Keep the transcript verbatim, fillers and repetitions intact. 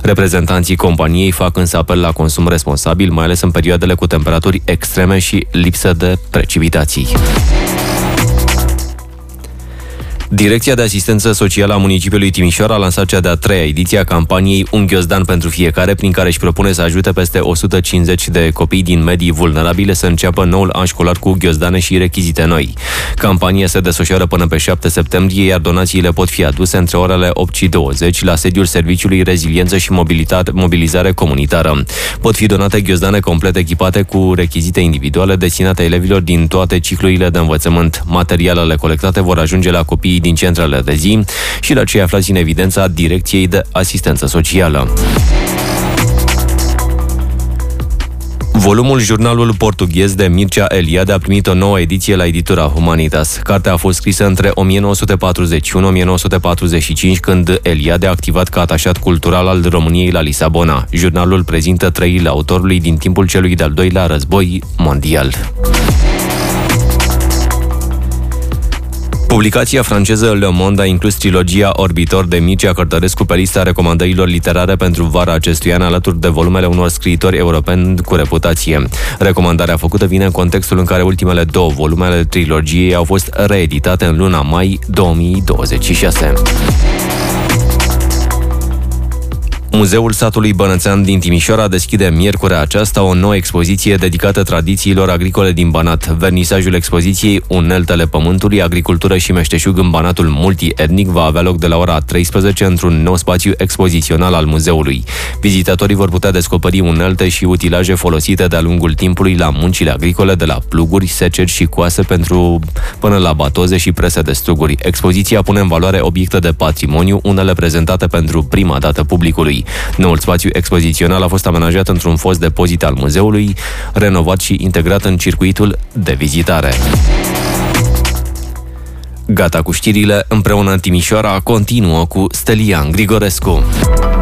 Reprezentanții companiei fac însă apel la consum responsabil, mai ales în perioadele cu temperaturi extreme și lipsă de precipitații. Direcția de Asistență Socială a municipiului Timișoara a lansat cea de-a treia ediție a campaniei Un ghiozdan pentru fiecare, prin care își propune să ajute peste o sută cincizeci de copii din medii vulnerabile să înceapă noul an școlar cu ghiozdane și rechizite noi. Campania se desfășoară până pe șapte septembrie, iar donațiile pot fi aduse între orele opt și douăzeci la sediul Serviciului Reziliență și Mobilitate, Mobilizare Comunitară. Pot fi donate ghiozdane complet echipate cu rechizite individuale destinate elevilor din toate ciclurile de învățământ. Materialele colectate vor ajunge la copiii din centrele de zi și la cei aflați în evidența Direcției de Asistență Socială. Volumul Jurnalul portughez de Mircea Eliade a primit o nouă ediție la editura Humanitas. Cartea a fost scrisă între o mie nouă sute patruzeci și unu - o mie nouă sute patruzeci și cinci, când Eliade a activat ca atașat cultural al României la Lisabona. Jurnalul prezintă trăirile autorului din timpul celui de-al doilea război mondial. Publicația franceză Le Monde a inclus trilogia Orbitor de Mircea Cărtărescu pe lista recomandărilor literare pentru vara acestui an, alături de volumele unor scriitori europeni cu reputație. Recomandarea făcută vine în contextul în care ultimele două volume ale trilogiei au fost reeditate în luna mai două mii douăzeci și șase. Muzeul satului Bănățean din Timișoara deschide miercurea aceasta o nouă expoziție dedicată tradițiilor agricole din Banat. Vernisajul expoziției Uneltele Pământului, Agricultură și Meșteșug în Banatul multietnic va avea loc de la ora treisprezece într-un nou spațiu expozițional al muzeului. Vizitatorii vor putea descoperi unelte și utilaje folosite de-a lungul timpului la muncile agricole, de la pluguri, seceri și coase pentru până la batoze și prese de struguri. Expoziția pune în valoare obiecte de patrimoniu, unele prezentate pentru prima dată publicului. Noul spațiu expozițional a fost amenajat într-un fost depozit al muzeului, renovat și integrat în circuitul de vizitare. Gata cu știrile, împreună în Timișoara continuă cu Stelian Grigorescu.